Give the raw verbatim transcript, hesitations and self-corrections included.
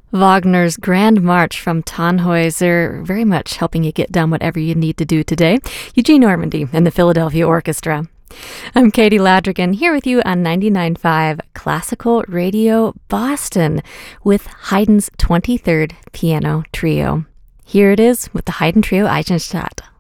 Wagner's Grand March from Tannhäuser, very much helping you get done whatever you need to do today. Eugene Normandy and the Philadelphia Orchestra. I'm Katie Ladrigan, here with you on ninety-nine point five Classical Radio Boston with Haydn's twenty-third Piano Trio. Here it is with the Haydn Trio Eisenstadt.